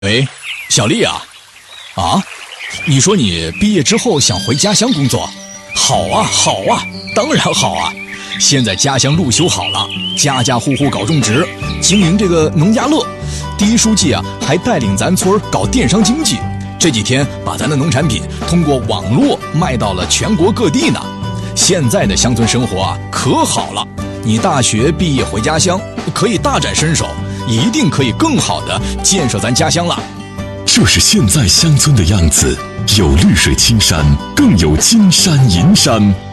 喂，小丽啊，你说你毕业之后想回家乡工作？好啊，好啊，当然好啊！现在家乡路修好了，家家户户搞种植，经营这个农家乐。第一书记啊，还带领咱村搞电商经济，这几天把咱的农产品通过网络卖到了全国各地呢。现在的乡村生活啊，可好了！你大学毕业回家乡，可以大展身手，一定可以更好的建设咱家乡了。 这是现在乡村的样子，有绿水青山，更有金山银山。